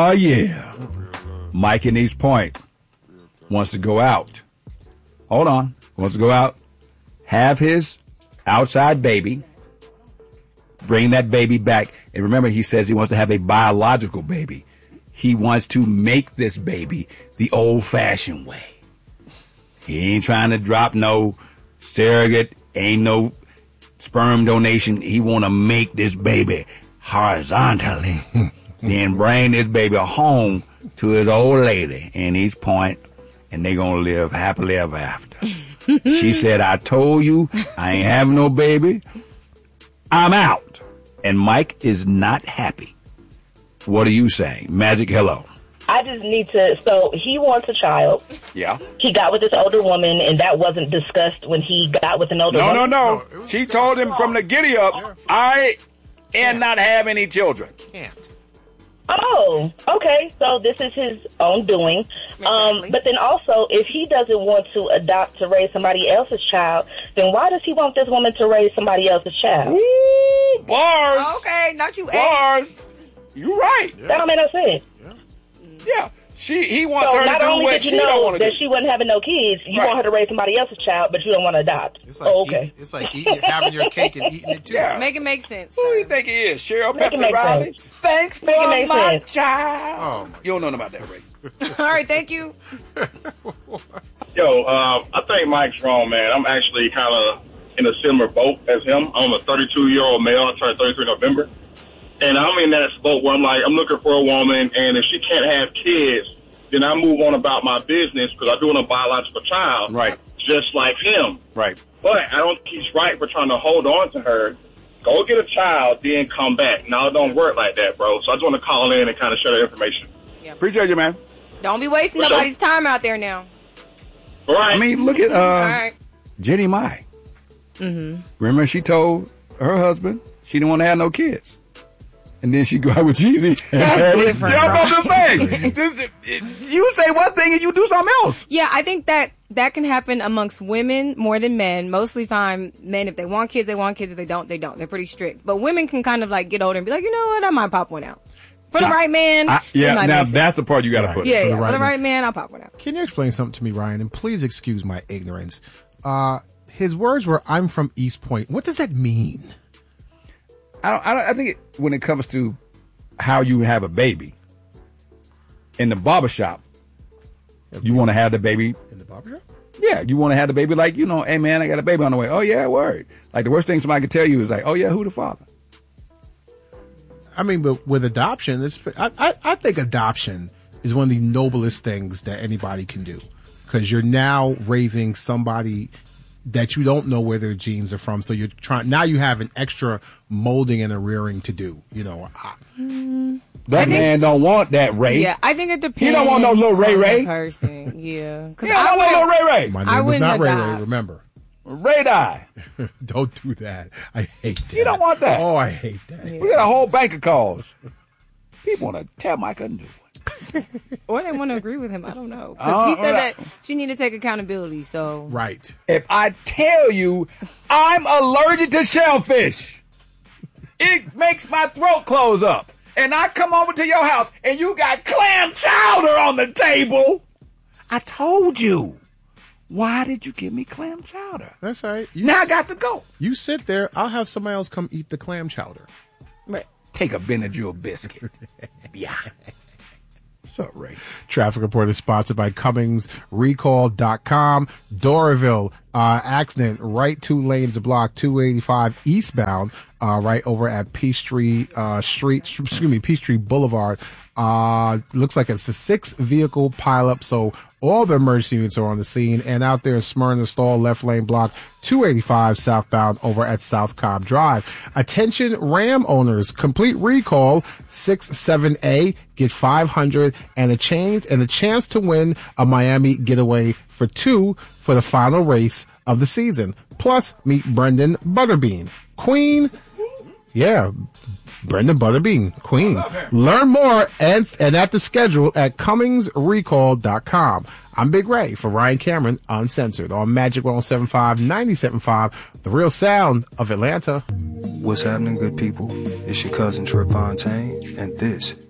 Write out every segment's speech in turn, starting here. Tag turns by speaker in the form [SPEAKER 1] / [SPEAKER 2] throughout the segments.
[SPEAKER 1] Oh, yeah. Mike in East Point wants to go out. Hold on. Wants to go out, have his outside baby, bring that baby back. And remember, he says he wants to have a biological baby. He wants to make this baby the old-fashioned way. He ain't trying to drop no surrogate, ain't no sperm donation. He want to make this baby horizontally, then bring this baby home to his old lady in East Point, and they gonna live happily ever after. She said, I told you I ain't having no baby. I'm out. And Mike is not happy. What are you saying? Magic, hello.
[SPEAKER 2] I just need to, so he wants a child.
[SPEAKER 1] Yeah.
[SPEAKER 2] He got with this older woman, and that wasn't discussed when he got with an older woman?
[SPEAKER 1] No. She told him from the giddy up, I am not have any children.
[SPEAKER 3] Can't.
[SPEAKER 2] Oh, okay. So this is his own doing.
[SPEAKER 4] Exactly.
[SPEAKER 2] But then also, if he doesn't want to adopt to raise somebody else's child, then why does he want this woman to raise somebody else's child?
[SPEAKER 1] Ooh, bars.
[SPEAKER 4] Okay, not you.
[SPEAKER 1] Bars. You right.
[SPEAKER 2] That don't make no sense.
[SPEAKER 1] Yeah. He wants
[SPEAKER 2] So
[SPEAKER 1] her to
[SPEAKER 2] not
[SPEAKER 1] do
[SPEAKER 2] only
[SPEAKER 1] what
[SPEAKER 2] did
[SPEAKER 1] she
[SPEAKER 2] you
[SPEAKER 1] don't
[SPEAKER 2] know
[SPEAKER 1] want to
[SPEAKER 2] that
[SPEAKER 1] do.
[SPEAKER 2] she wasn't having no kids, you
[SPEAKER 1] Right.
[SPEAKER 2] want her to raise somebody else's child, but you don't want to adopt.
[SPEAKER 3] It's like
[SPEAKER 2] Okay.
[SPEAKER 3] it's like having your cake and eating it too.
[SPEAKER 1] Yeah.
[SPEAKER 4] Make it make sense.
[SPEAKER 1] Who do you think he is? Cheryl
[SPEAKER 2] Make it
[SPEAKER 1] Pepsi
[SPEAKER 2] make
[SPEAKER 1] Riley?
[SPEAKER 2] sense.
[SPEAKER 1] Thanks for
[SPEAKER 2] Make it make
[SPEAKER 1] my
[SPEAKER 2] sense.
[SPEAKER 1] child.
[SPEAKER 3] Oh, my
[SPEAKER 1] You don't know nothing about that, Ray.
[SPEAKER 4] All right, thank you.
[SPEAKER 5] Yo, I think Mike's wrong, man. I'm actually kind of in a similar boat as him. I'm a 32-year-old male. I turned 33 in November. And I'm in that boat where I'm looking for a woman, and if she can't have kids, then I move on about my business because I do want a biological child.
[SPEAKER 1] Right.
[SPEAKER 5] Just like him.
[SPEAKER 1] Right.
[SPEAKER 5] But I don't think he's right for trying to hold on to her. Go get a child, then come back. No, it don't work like that, bro. So I just want to call in and kind of share the information.
[SPEAKER 1] Appreciate you, man.
[SPEAKER 4] Don't be wasting
[SPEAKER 5] For sure.
[SPEAKER 4] nobody's time out there now.
[SPEAKER 5] All right.
[SPEAKER 1] I mean, look at
[SPEAKER 4] All right.
[SPEAKER 1] Jenny Mai. Mm-hmm. Remember, she told her husband she didn't want to have no kids. And then she go out with Jeezy.
[SPEAKER 4] That's different,
[SPEAKER 1] You know
[SPEAKER 4] bro.
[SPEAKER 1] what I'm saying? You say one thing and you do something else.
[SPEAKER 4] Yeah, I think that can happen amongst women more than men. Mostly time, men, if they want kids, they want kids. If they don't, they don't. They're pretty strict. But women can kind of like get older and be like, you know what, I might pop one out. For the right man. it might
[SPEAKER 1] now
[SPEAKER 4] make sense.
[SPEAKER 1] that's the part you got to put.
[SPEAKER 4] Yeah,
[SPEAKER 3] for the
[SPEAKER 4] for
[SPEAKER 3] right
[SPEAKER 4] the
[SPEAKER 3] man.
[SPEAKER 4] right man, I'll pop one out.
[SPEAKER 3] Can you explain something to me, Ryan? And please excuse my ignorance. His words were, "I'm from East Point." What does that mean?
[SPEAKER 1] I think when it comes to how you have a baby in the barbershop, you want to have the baby.
[SPEAKER 3] In the barbershop?
[SPEAKER 1] Yeah, you want to have the baby like, hey, man, I got a baby on the way. Oh, yeah, word. Like, the worst thing somebody can tell you is like, oh, yeah, who the father?
[SPEAKER 3] I mean, but with adoption, I think adoption is one of the noblest things that anybody can do, because you're now raising somebody that you don't know where their genes are from. So you have an extra molding and a rearing to do.
[SPEAKER 1] That man don't want that Ray.
[SPEAKER 4] Yeah, I think it depends.
[SPEAKER 1] He don't want no little Ray
[SPEAKER 4] on the
[SPEAKER 1] Ray.
[SPEAKER 4] person. Yeah.
[SPEAKER 1] He don't want no little Ray Ray.
[SPEAKER 3] My
[SPEAKER 4] I
[SPEAKER 3] name was
[SPEAKER 4] wouldn't
[SPEAKER 3] not Ray Ray,
[SPEAKER 4] adopt.
[SPEAKER 3] remember.
[SPEAKER 1] Ray die.
[SPEAKER 3] Don't do that. I hate that.
[SPEAKER 1] You don't want that.
[SPEAKER 3] Oh, I hate that.
[SPEAKER 1] We got a whole bank of calls. People want to tell Mike a new one.
[SPEAKER 4] Or they want to agree with him. I don't know. Because he said that she need to take accountability. So
[SPEAKER 3] Right.
[SPEAKER 1] If I tell you I'm allergic to shellfish, it makes my throat close up. And I come over to your house and you got clam chowder on the table. I told you. Why did you give me clam chowder?
[SPEAKER 3] That's all right.
[SPEAKER 1] Now I got to go.
[SPEAKER 3] You sit there. I'll have somebody else come eat the clam chowder.
[SPEAKER 1] Right. Take a Benadryl biscuit. Yeah. What's up, Ray?
[SPEAKER 3] Traffic report is sponsored by CummingsRecall.com. Doraville, accident, right 2 lanes of block 285 eastbound, right over at Peachtree Boulevard. Looks like it's a 6-vehicle pileup, so all the emergency units are on the scene, and out there in Smyrna Stall, left lane block 285 southbound over at South Cobb Drive. Attention Ram owners, complete recall 67A, get 500 and a chance to win a Miami getaway for 2 for the final race of the season. Plus, meet Brendan Butterbean, Queen. Yeah, Brendan Butterbean, Queen. Learn more and at the schedule at CummingsRecall.com. I'm Big Ray for Ryan Cameron, Uncensored, on Magic 107.5, 97.5, the real sound of Atlanta.
[SPEAKER 6] What's happening, good people? It's your cousin Trip Fontaine, and this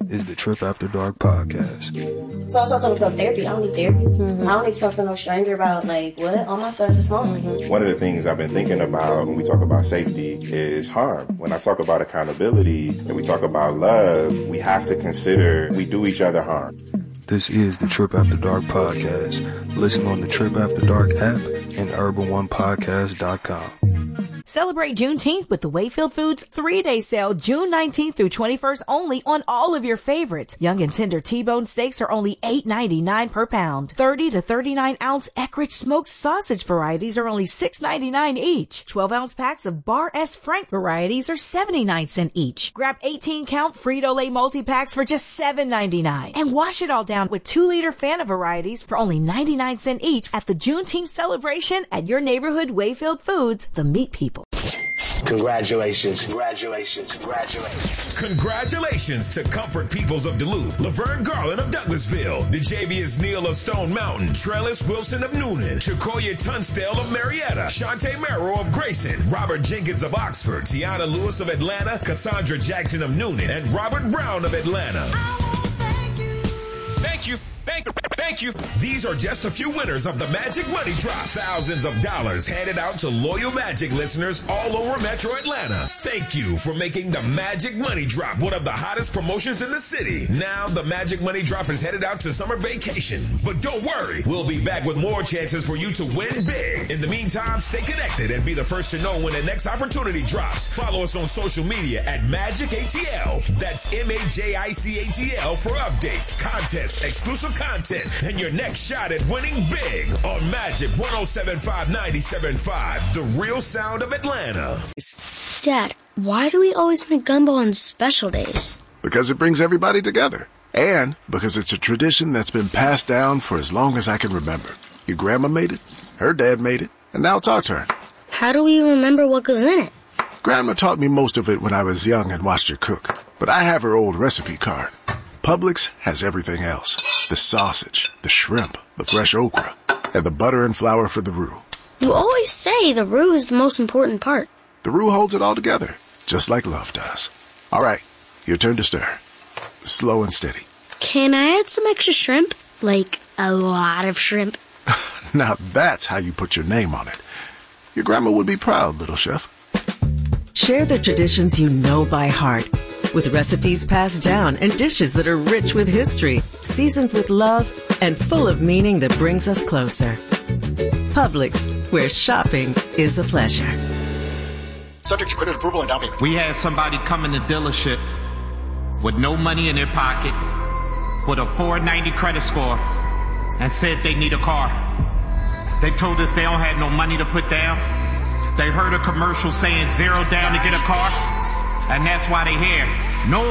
[SPEAKER 6] is the Trip After Dark podcast.
[SPEAKER 7] So I told him to go to therapy. I don't need therapy. I don't need to talk to no stranger about, like, what? All my stuff is fine.
[SPEAKER 8] One of the things I've been thinking about when we talk about safety is harm. When I talk about accountability and we talk about love, we have to consider we do each other harm.
[SPEAKER 6] This is the Trip After Dark podcast. Listen on the Trip After Dark app and urban1podcast.com.
[SPEAKER 9] Celebrate Juneteenth with the Wayfield Foods 3-day sale June 19th through 21st only on all of your favorites. Young and tender T-bone steaks are only $8.99 per pound. 30 to 39-ounce Eckrich smoked sausage varieties are only $6.99 each. 12-ounce packs of Bar S Frank varieties are 79 cents each. Grab 18-count Frito-Lay multi-packs for just $7.99. And wash it all down with 2-liter Fanta varieties for only 99 cents each at the Juneteenth celebration at your neighborhood Wayfield Foods, the meat people.
[SPEAKER 10] Congratulations to Comfort Peoples of Duluth, Laverne Garland of Douglasville, DeJavius Neal of Stone Mountain, Trellis Wilson of Noonan, Chakoya Tunstall of Marietta, Shantae Merrow of Grayson, Robert Jenkins of Oxford, Tiana Lewis of Atlanta, Cassandra Jackson of Noonan, and Robert Brown of Atlanta. Thank you. These are just a few winners of the Magic Money Drop. Thousands of dollars handed out to loyal Magic listeners all over Metro Atlanta. Thank you for making the Magic Money Drop one of the hottest promotions in the city. Now the Magic Money Drop is headed out to summer vacation. But don't worry, we'll be back with more chances for you to win big. In the meantime, stay connected and be the first to know when the next opportunity drops. Follow us on social media at Magic ATL. That's MAJICATL for updates, contests, exclusive content, and your next shot at winning big on Magic 107.5, 97.5, the real sound of Atlanta.
[SPEAKER 11] Dad, why do we always make gumbo on special days?
[SPEAKER 12] Because it brings everybody together. And because it's a tradition that's been passed down for as long as I can remember. Your grandma made it, her dad made it, and now it's our turn.
[SPEAKER 11] How do we remember what goes in it?
[SPEAKER 12] Grandma taught me most of it when I was young and watched her cook. But I have her old recipe card. Publix has everything else. The sausage, the shrimp, the fresh okra, and the butter and flour for the roux.
[SPEAKER 11] You always say the roux is the most important part.
[SPEAKER 12] The roux holds it all together, just like love does. All right, your turn to stir. Slow and steady.
[SPEAKER 11] Can I add some extra shrimp? Like a lot of shrimp?
[SPEAKER 12] Now that's how you put your name on it. Your grandma would be proud, little chef.
[SPEAKER 13] Share the traditions you know by heart, with recipes passed down and dishes that are rich with history, seasoned with love, and full of meaning that brings us closer. Publix, where shopping is a pleasure.
[SPEAKER 14] Subject to credit approval and down payment.
[SPEAKER 15] We had somebody come in the dealership with no money in their pocket, with a 490 credit score, and said they need a car. They told us they don't have no money to put down. They heard a commercial saying 0 down to get a car, and that's why they here. No